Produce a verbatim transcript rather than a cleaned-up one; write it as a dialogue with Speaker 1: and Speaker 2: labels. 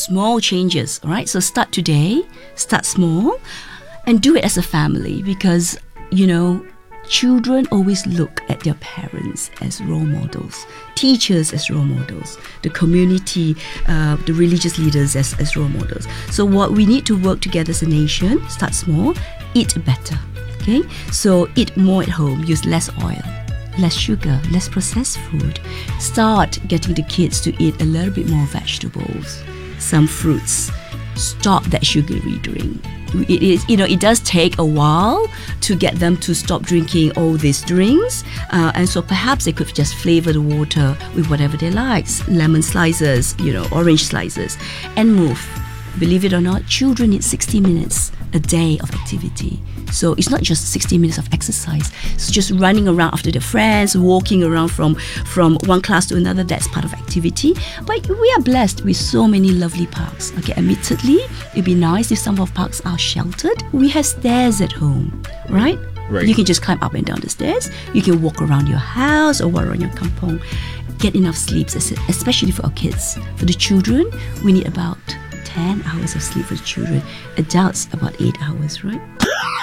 Speaker 1: small changes, all right? So start today, start small, and do it as a family, because, you know, children always look at their parents as role models, teachers as role models, the community, uh, the religious leaders as, as role models. So what we need to work together as a nation, start small, eat better, okay? So eat more at home, use less oil, less sugar, less processed food. Start getting the kids to eat a little bit more vegetables, some fruits. Stop that sugary drink. It is, you know, it does take a while to get them to stop drinking all these drinks, uh, and so perhaps they could just flavor the water with whatever they like, lemon slices, you know, orange slices, and move. Believe it or not, children need sixty minutes a day of activity. So it's not just sixty minutes of exercise. It's just running around after their friends, walking around from, from one class to another. That's part of activity. But we are blessed with so many lovely parks. Okay, admittedly, it'd be nice if some of our parks are sheltered. We have stairs at home, right?
Speaker 2: Right.
Speaker 1: You can just climb up and down the stairs. You can walk around your house or walk around your kampong. Get enough sleep, especially for our kids. For the children, we need about ten hours of sleep for the children. Adults, about eight hours, right?